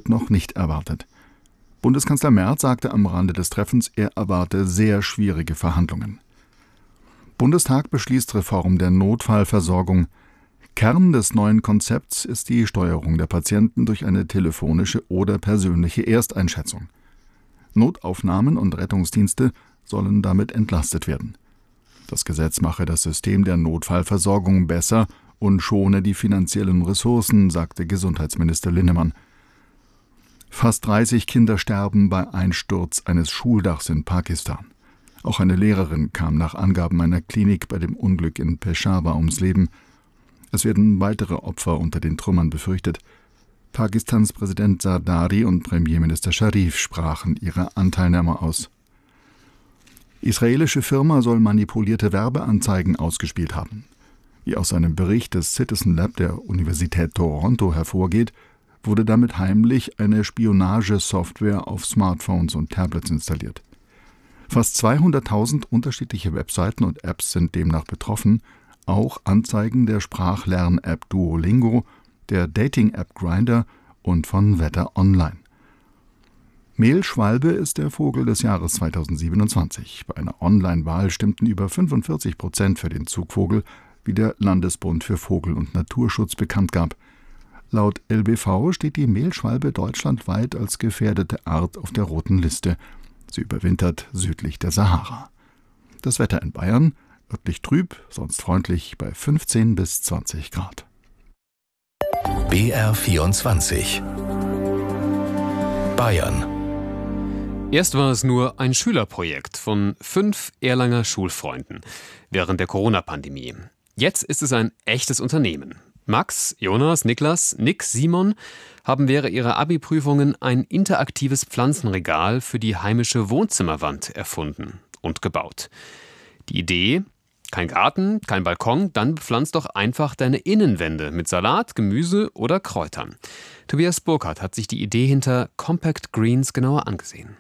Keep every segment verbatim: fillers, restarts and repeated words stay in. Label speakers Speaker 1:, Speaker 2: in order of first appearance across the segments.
Speaker 1: wird noch nicht erwartet. Bundeskanzler Merz sagte am Rande des Treffens, er erwarte sehr schwierige Verhandlungen. Bundestag beschließt Reform der Notfallversorgung. Kern des neuen Konzepts ist die Steuerung der Patienten durch eine telefonische oder persönliche Ersteinschätzung. Notaufnahmen und Rettungsdienste sollen damit entlastet werden. Das Gesetz mache das System der Notfallversorgung besser und schone die finanziellen Ressourcen, sagte Gesundheitsminister Linnemann. Fast dreißig Kinder sterben bei Einsturz eines Schuldachs in Pakistan. Auch eine Lehrerin kam nach Angaben einer Klinik bei dem Unglück in Peshawar ums Leben. Es werden weitere Opfer unter den Trümmern befürchtet. Pakistans Präsident Zardari und Premierminister Sharif sprachen ihre Anteilnahme aus. Israelische Firma soll manipulierte Werbeanzeigen ausgespielt haben. Wie aus einem Bericht des Citizen Lab der Universität Toronto hervorgeht, wurde damit heimlich eine Spionagesoftware auf Smartphones und Tablets installiert. Fast zweihunderttausend unterschiedliche Webseiten und Apps sind demnach betroffen, auch Anzeigen der Sprachlern-App Duolingo, der Dating-App Grindr und von Wetter Online. Mehlschwalbe ist der Vogel des Jahres zweitausendsiebenundzwanzig. Bei einer Online-Wahl stimmten über fünfundvierzig Prozent für den Zugvogel, wie der Landesbund für Vogel- und Naturschutz bekannt gab. Laut L B V steht die Mehlschwalbe deutschlandweit als gefährdete Art auf der roten Liste. Sie überwintert südlich der Sahara. Das Wetter in Bayern: örtlich trüb, sonst freundlich bei fünfzehn bis zwanzig Grad.
Speaker 2: B R vierundzwanzig Bayern.
Speaker 3: Erst war es nur ein Schülerprojekt von fünf Erlanger Schulfreunden während der Corona-Pandemie. Jetzt ist es ein echtes Unternehmen. Max, Jonas, Niklas, Nick, Simon haben während ihrer Abi-Prüfungen ein interaktives Pflanzenregal für die heimische Wohnzimmerwand erfunden und gebaut. Die Idee: kein Garten, kein Balkon, dann bepflanzt doch einfach deine Innenwände mit Salat, Gemüse oder Kräutern. Tobias Burkhardt hat sich die Idee hinter Compact Greens genauer angesehen.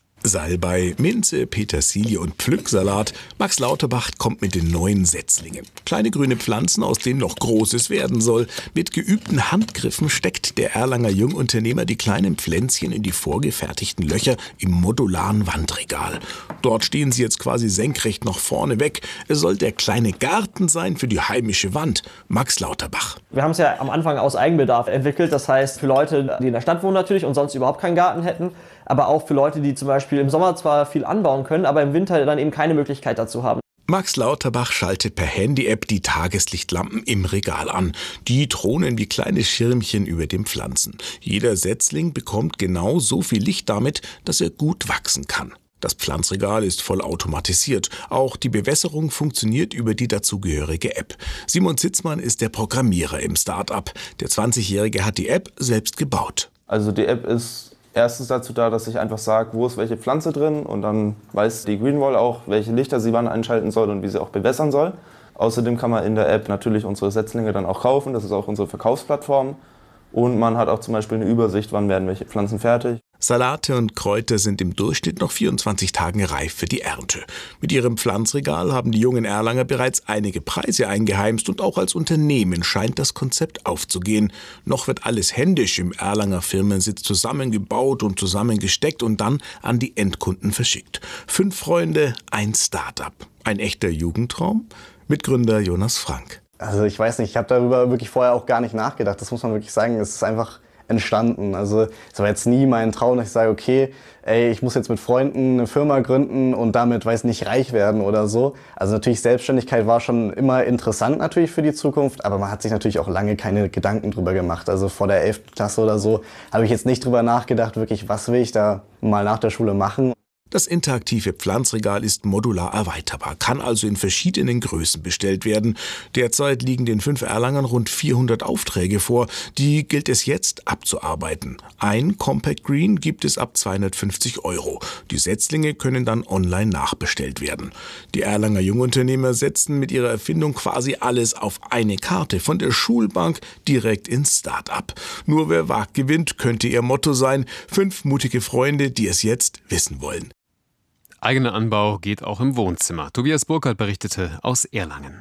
Speaker 4: Salbei, Minze, Petersilie und Pflücksalat. Max Lauterbach kommt mit den neuen Setzlingen. Kleine grüne Pflanzen, aus denen noch Großes werden soll. Mit geübten Handgriffen steckt der Erlanger Jungunternehmer die kleinen Pflänzchen in die vorgefertigten Löcher im modularen Wandregal. Dort stehen sie jetzt quasi senkrecht nach vorne weg. Es soll der kleine Garten sein für die heimische Wand. Max Lauterbach.
Speaker 5: Wir haben es ja am Anfang aus Eigenbedarf entwickelt. Das heißt, für Leute, die in der Stadt wohnen natürlich und sonst überhaupt keinen Garten hätten, aber auch für Leute, die zum Beispiel im Sommer zwar viel anbauen können, aber im Winter dann eben keine Möglichkeit dazu haben.
Speaker 4: Max Lauterbach schaltet per Handy-App die Tageslichtlampen im Regal an. Die thronen wie kleine Schirmchen über den Pflanzen. Jeder Setzling bekommt genau so viel Licht damit, dass er gut wachsen kann. Das Pflanzregal ist voll automatisiert. Auch die Bewässerung funktioniert über die dazugehörige App. Simon Zitzmann ist der Programmierer im Start-up. Der zwanzigjährige hat die App selbst gebaut.
Speaker 6: Also die App ist erstens dazu da, dass ich einfach sage, wo ist welche Pflanze drin, und dann weiß die Greenwall auch, welche Lichter sie wann einschalten soll und wie sie auch bewässern soll. Außerdem kann man in der App natürlich unsere Setzlinge dann auch kaufen, das ist auch unsere Verkaufsplattform. Und man hat auch zum Beispiel eine Übersicht, wann werden welche Pflanzen fertig.
Speaker 4: Salate und Kräuter sind im Durchschnitt noch vierundzwanzig Tagen reif für die Ernte. Mit ihrem Pflanzregal haben die jungen Erlanger bereits einige Preise eingeheimst, und auch als Unternehmen scheint das Konzept aufzugehen. Noch wird alles händisch im Erlanger Firmensitz zusammengebaut und zusammengesteckt und dann an die Endkunden verschickt. Fünf Freunde, ein Start-up. Ein echter Jugendtraum? Mitgründer Jonas Frank.
Speaker 7: Also ich weiß nicht, ich habe darüber wirklich vorher auch gar nicht nachgedacht. Das muss man wirklich sagen, es ist einfach entstanden. Also es war jetzt nie mein Traum, dass ich sage, okay, ey, ich muss jetzt mit Freunden eine Firma gründen und damit, weiß nicht, reich werden oder so. Also natürlich, Selbstständigkeit war schon immer interessant natürlich für die Zukunft, aber man hat sich natürlich auch lange keine Gedanken drüber gemacht. Also vor der elften Klasse oder so habe ich jetzt nicht drüber nachgedacht, wirklich, was will ich da mal nach der Schule machen.
Speaker 4: Das interaktive Pflanzregal ist modular erweiterbar, kann also in verschiedenen Größen bestellt werden. Derzeit liegen den fünf Erlangern rund vierhundert Aufträge vor, die gilt es jetzt abzuarbeiten. Ein Compact Green gibt es ab zweihundertfünfzig Euro. Die Setzlinge können dann online nachbestellt werden. Die Erlanger Jungunternehmer setzen mit ihrer Erfindung quasi alles auf eine Karte, von der Schulbank direkt ins Start-up. Nur wer wagt, gewinnt, könnte ihr Motto sein. Fünf mutige Freunde, die es jetzt wissen wollen.
Speaker 3: Eigener Anbau geht auch im Wohnzimmer. Tobias Burkhardt berichtete aus Erlangen.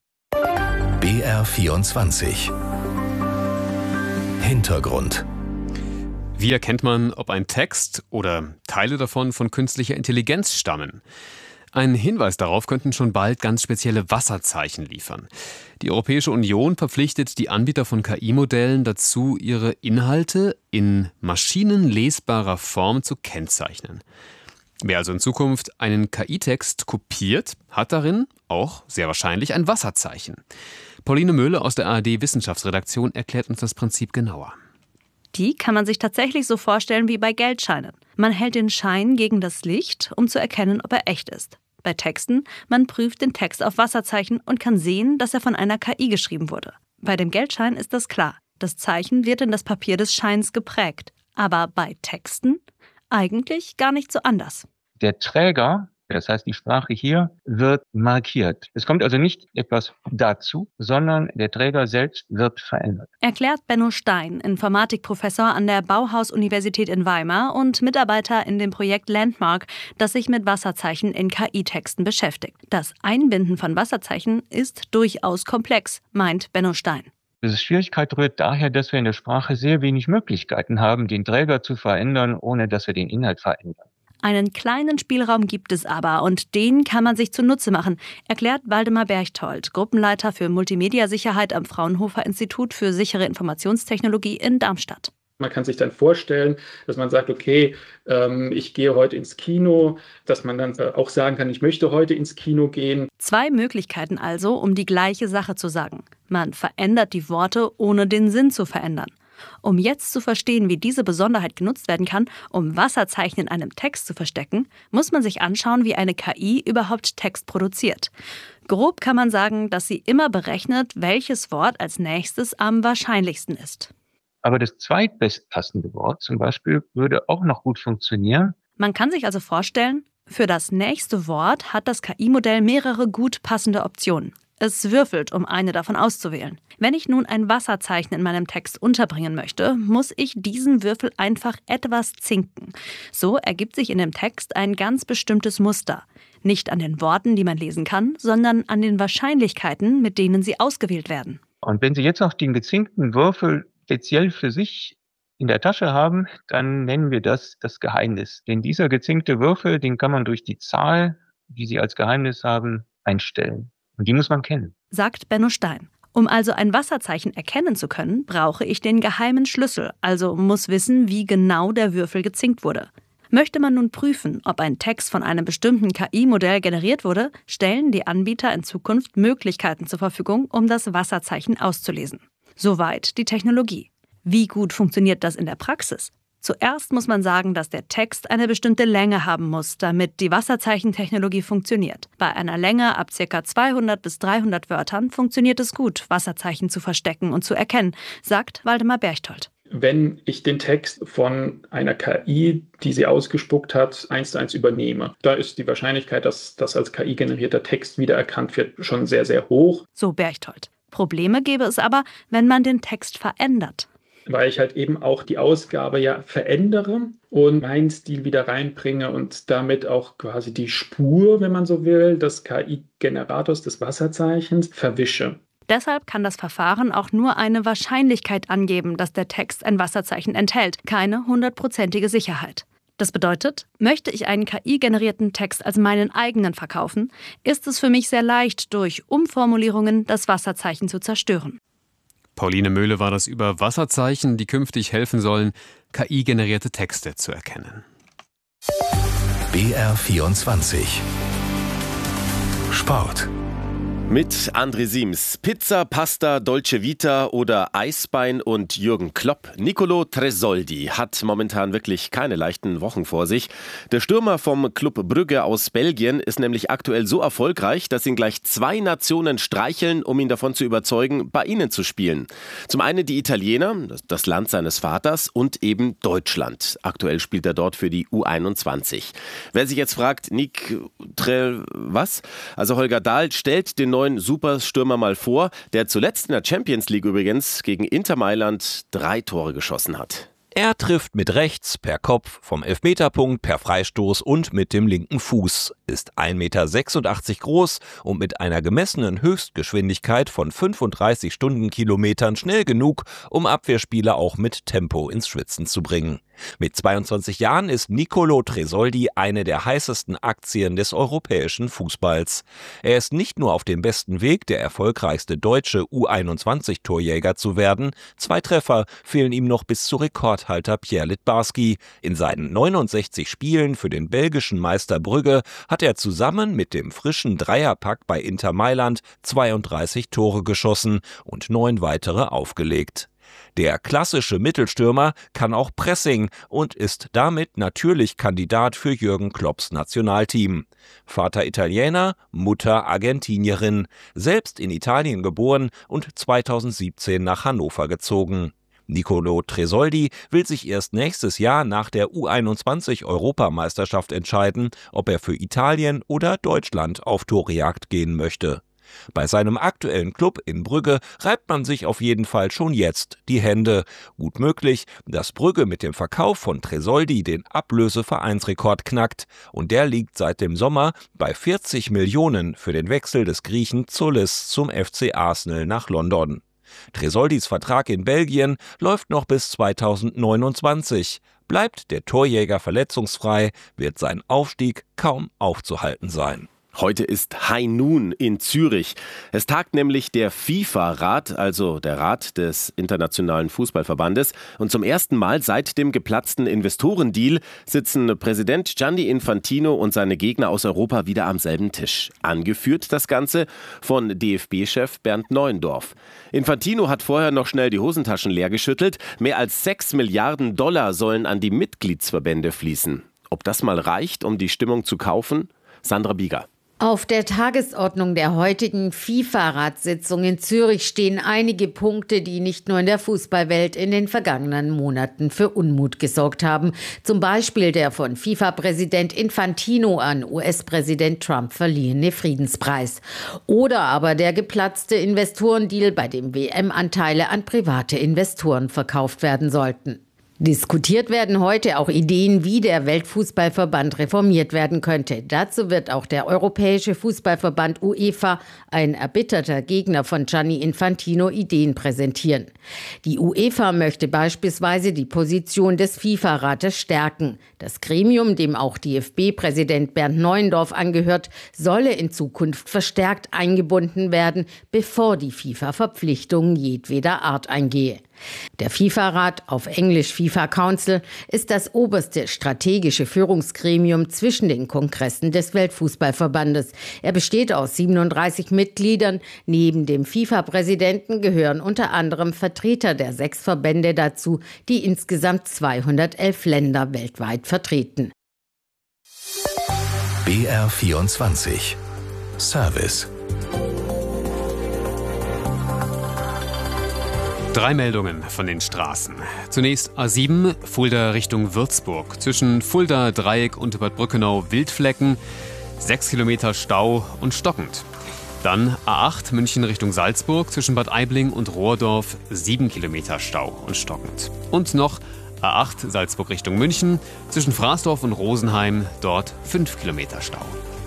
Speaker 2: B R vierundzwanzig Hintergrund.
Speaker 3: Wie erkennt man, ob ein Text oder Teile davon von künstlicher Intelligenz stammen? Ein Hinweis darauf könnten schon bald ganz spezielle Wasserzeichen liefern. Die Europäische Union verpflichtet die Anbieter von K I-Modellen dazu, ihre Inhalte in maschinenlesbarer Form zu kennzeichnen. Wer also in Zukunft einen K I-Text kopiert, hat darin auch sehr wahrscheinlich ein Wasserzeichen. Pauline Möhle aus der A R D-Wissenschaftsredaktion erklärt uns das Prinzip genauer.
Speaker 8: Die kann man sich tatsächlich so vorstellen wie bei Geldscheinen. Man hält den Schein gegen das Licht, um zu erkennen, ob er echt ist. Bei Texten, man prüft den Text auf Wasserzeichen und kann sehen, dass er von einer K I geschrieben wurde. Bei dem Geldschein ist das klar. Das Zeichen wird in das Papier des Scheins geprägt. Aber bei Texten eigentlich gar nicht so anders.
Speaker 9: Der Träger, das heißt die Sprache hier, wird markiert. Es kommt also nicht etwas dazu, sondern der Träger selbst wird verändert.
Speaker 8: Erklärt Benno Stein, Informatikprofessor an der Bauhaus-Universität in Weimar und Mitarbeiter in dem Projekt Landmark, das sich mit Wasserzeichen in K I-Texten beschäftigt. Das Einbinden von Wasserzeichen ist durchaus komplex, meint Benno Stein.
Speaker 9: Die Schwierigkeit rührt daher, dass wir in der Sprache sehr wenig Möglichkeiten haben, den Träger zu verändern, ohne dass wir den Inhalt verändern.
Speaker 8: Einen kleinen Spielraum gibt es aber und den kann man sich zunutze machen, erklärt Waldemar Berchtold, Gruppenleiter für Multimedia-Sicherheit am Fraunhofer Institut für sichere Informationstechnologie in Darmstadt.
Speaker 10: Man kann sich dann vorstellen, dass man sagt, okay, ähm, ich gehe heute ins Kino, dass man dann äh, auch sagen kann, ich möchte heute ins Kino gehen.
Speaker 8: Zwei Möglichkeiten also, um die gleiche Sache zu sagen. Man verändert die Worte, ohne den Sinn zu verändern. Um jetzt zu verstehen, wie diese Besonderheit genutzt werden kann, um Wasserzeichen in einem Text zu verstecken, muss man sich anschauen, wie eine K I überhaupt Text produziert. Grob kann man sagen, dass sie immer berechnet, welches Wort als nächstes am wahrscheinlichsten ist.
Speaker 9: Aber das zweitbestpassende Wort zum Beispiel würde auch noch gut funktionieren.
Speaker 8: Man kann sich also vorstellen, für das nächste Wort hat das K I-Modell mehrere gut passende Optionen. Es würfelt, um eine davon auszuwählen. Wenn ich nun ein Wasserzeichen in meinem Text unterbringen möchte, muss ich diesen Würfel einfach etwas zinken. So ergibt sich in dem Text ein ganz bestimmtes Muster. Nicht an den Worten, die man lesen kann, sondern an den Wahrscheinlichkeiten, mit denen sie ausgewählt werden.
Speaker 9: Und wenn Sie jetzt noch den gezinkten Würfel speziell für sich in der Tasche haben, dann nennen wir das das Geheimnis. Denn dieser gezinkte Würfel, den kann man durch die Zahl, die Sie als Geheimnis haben, einstellen. Und die muss man kennen.
Speaker 8: Sagt Benno Stein. Um also ein Wasserzeichen erkennen zu können, brauche ich den geheimen Schlüssel, also muss wissen, wie genau der Würfel gezinkt wurde. Möchte man nun prüfen, ob ein Text von einem bestimmten K I-Modell generiert wurde, stellen die Anbieter in Zukunft Möglichkeiten zur Verfügung, um das Wasserzeichen auszulesen. Soweit die Technologie. Wie gut funktioniert das in der Praxis? Zuerst muss man sagen, dass der Text eine bestimmte Länge haben muss, damit die Wasserzeichentechnologie funktioniert. Bei einer Länge ab ca. zweihundert bis dreihundert Wörtern funktioniert es gut, Wasserzeichen zu verstecken und zu erkennen, sagt Waldemar Berchtold.
Speaker 10: Wenn ich den Text von einer K I, die sie ausgespuckt hat, eins zu eins übernehme, da ist die Wahrscheinlichkeit, dass das als K I generierter Text wiedererkannt wird, schon sehr, sehr hoch.
Speaker 8: So Berchtold. Probleme gäbe es aber, wenn man den Text verändert.
Speaker 10: Weil ich halt eben auch die Ausgabe ja verändere und meinen Stil wieder reinbringe und damit auch quasi die Spur, wenn man so will, des K I-Generators, des Wasserzeichens verwische.
Speaker 8: Deshalb kann das Verfahren auch nur eine Wahrscheinlichkeit angeben, dass der Text ein Wasserzeichen enthält, keine hundertprozentige Sicherheit. Das bedeutet, möchte ich einen K I-generierten Text als meinen eigenen verkaufen, ist es für mich sehr leicht, durch Umformulierungen das Wasserzeichen zu zerstören.
Speaker 3: Pauline Möhle war das über Wasserzeichen, die künftig helfen sollen, K I-generierte Texte zu erkennen.
Speaker 2: B R vierundzwanzig Sport.
Speaker 11: Mit André Siems, Pizza, Pasta, Dolce Vita oder Eisbein und Jürgen Klopp. Nicolo Tresoldi hat momentan wirklich keine leichten Wochen vor sich. Der Stürmer vom Club Brügge aus Belgien ist nämlich aktuell so erfolgreich, dass ihn gleich zwei Nationen streicheln, um ihn davon zu überzeugen, bei ihnen zu spielen. Zum einen die Italiener, das Land seines Vaters, und eben Deutschland. Aktuell spielt er dort für die U einundzwanzig. Wer sich jetzt fragt, Nick Trell, was? Also Holger Dahl stellt den neuen Superstürmer mal vor, der zuletzt in der Champions League übrigens gegen Inter Mailand drei Tore geschossen hat.
Speaker 12: Er trifft mit rechts, per Kopf, vom Elfmeterpunkt, per Freistoß und mit dem linken Fuß, ist ein Meter sechsundachtzig groß und mit einer gemessenen Höchstgeschwindigkeit von fünfunddreißig Stundenkilometern schnell genug, um Abwehrspieler auch mit Tempo ins Schwitzen zu bringen. Mit zweiundzwanzig Jahren ist Nicolo Tresoldi eine der heißesten Aktien des europäischen Fußballs. Er ist nicht nur auf dem besten Weg, der erfolgreichste deutsche U einundzwanzig-Torjäger zu werden. Zwei Treffer fehlen ihm noch bis zu Rekordhalter Pierre Littbarski. In seinen neunundsechzig Spielen für den belgischen Meister Brügge hat er zusammen mit dem frischen Dreierpack bei Inter Mailand zweiunddreißig Tore geschossen und neun weitere aufgelegt. Der klassische Mittelstürmer kann auch Pressing und ist damit natürlich Kandidat für Jürgen Klopps Nationalteam. Vater Italiener, Mutter Argentinierin, selbst in Italien geboren und zweitausendsiebzehn nach Hannover gezogen. Nicolo Tresoldi will sich erst nächstes Jahr nach der U einundzwanzig-Europameisterschaft entscheiden, ob er für Italien oder Deutschland auf Torejagd gehen möchte. Bei seinem aktuellen Club in Brügge reibt man sich auf jeden Fall schon jetzt die Hände. Gut möglich, dass Brügge mit dem Verkauf von Tresoldi den Ablösevereinsrekord knackt. Und der liegt seit dem Sommer bei vierzig Millionen für den Wechsel des Griechen Zoulis zum F C Arsenal nach London. Tresoldis Vertrag in Belgien läuft noch bis zweitausendneunundzwanzig. Bleibt der Torjäger verletzungsfrei, wird sein Aufstieg kaum aufzuhalten sein.
Speaker 11: Heute ist High Noon in Zürich. Es tagt nämlich der FIFA-Rat, also der Rat des Internationalen Fußballverbandes. Und zum ersten Mal seit dem geplatzten Investorendeal sitzen Präsident Gianni Infantino und seine Gegner aus Europa wieder am selben Tisch. Angeführt das Ganze von D F B-Chef Bernd Neuendorf. Infantino hat vorher noch schnell die Hosentaschen leer geschüttelt. Mehr als sechs Milliarden Dollar sollen an die Mitgliedsverbände fließen. Ob das mal reicht, um die Stimmung zu kaufen? Sandra Bieger.
Speaker 13: Auf der Tagesordnung der heutigen FIFA-Ratssitzung in Zürich stehen einige Punkte, die nicht nur in der Fußballwelt in den vergangenen Monaten für Unmut gesorgt haben. Zum Beispiel der von FIFA-Präsident Infantino an U S-Präsident Trump verliehene Friedenspreis. Oder aber der geplatzte Investorendeal, bei dem W M-Anteile an private Investoren verkauft werden sollten. Diskutiert werden heute auch Ideen, wie der Weltfußballverband reformiert werden könnte. Dazu wird auch der Europäische Fußballverband UEFA, ein erbitterter Gegner von Gianni Infantino, Ideen präsentieren. Die UEFA möchte beispielsweise die Position des FIFA-Rates stärken. Das Gremium, dem auch D F B-Präsident Bernd Neuendorf angehört, solle in Zukunft verstärkt eingebunden werden, bevor die FIFA Verpflichtungen jedweder Art eingehe. Der FIFA-Rat, auf Englisch FIFA Council, ist das oberste strategische Führungsgremium zwischen den Kongressen des Weltfußballverbandes. Er besteht aus siebenunddreißig Mitgliedern. Neben dem FIFA-Präsidenten gehören unter anderem Vertreter der sechs Verbände dazu, die insgesamt zweihundertelf Länder weltweit vertreten.
Speaker 2: B R vierundzwanzig Service.
Speaker 3: Drei Meldungen von den Straßen. Zunächst A sieben, Fulda Richtung Würzburg. Zwischen Fulda, Dreieck und Bad Brückenau Wildflecken. Sechs Kilometer Stau und stockend. Dann A acht, München Richtung Salzburg. Zwischen Bad Aibling und Rohrdorf. Sieben Kilometer Stau und stockend. Und noch A acht, Salzburg Richtung München. Zwischen Fraßdorf und Rosenheim. Dort fünf Kilometer Stau.